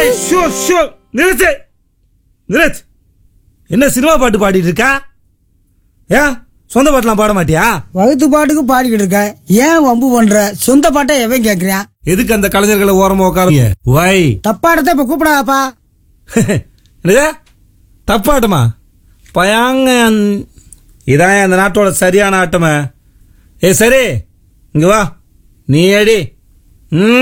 நிறுத்து நிறுத்து. என்ன சினிமா பாட்டு பாடிட்டு இருக்கா? ஏன் சொந்த பாட்டுலாம் பாட மாட்டியா? வகுத்து பாட்டுக்கு பாடிக்கிட்டு இருக்க, ஏன் வம்பு பண்ற? சொந்த பாட்டை எவன் கேக்குறான்? எதுக்கு அந்த கலைஞர்களை ஓரமா உட்காருங்க? வை தப்பாடத்தை இப்ப கூப்பிடாப்பா. தப்பாட்டமா பயாங்க? இதான் அந்த நாட்டோட சரியான ஆட்டமா? சரி இங்க வா, நீ அடி.